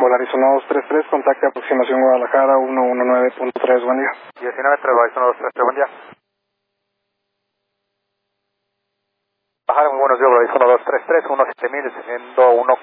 Volaris 1233, contacte aproximación Guadalajara 119.3, buen día. 19 Volaris 1233, buen día. Bajar, muy buenos días, Volaris 1233, 17000, descendiendo